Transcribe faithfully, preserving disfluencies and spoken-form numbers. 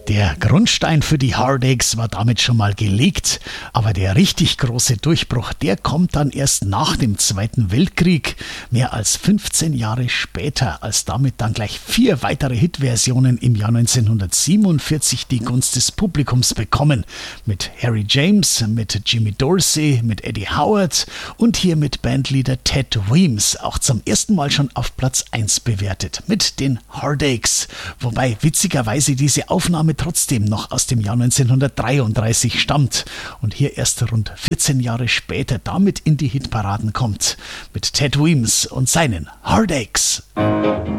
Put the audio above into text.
Der Grundstein für die Heartaches war damit schon mal gelegt, aber der richtig große Durchbruch, der kommt dann erst nach dem Zweiten Weltkrieg, mehr als fünfzehn Jahre später, als damit dann gleich vier weitere Hitversionen im Jahr neunzehnhundertsiebenundvierzig die Gunst des Publikums bekommen. Mit Harry James, mit Jimmy Dorsey, mit Eddie Howard und hier mit Bandleader Ted Weems, auch zum ersten Mal schon auf Platz eins bewertet, mit den Heartaches. Wobei witzigerweise diese Aufnahme trotzdem noch aus dem Jahr neunzehnhundertdreiunddreißig stammt und hier erst rund vierzehn Jahre später damit in die Hitparaden kommt, mit Ted Weems und seinen Heartaches.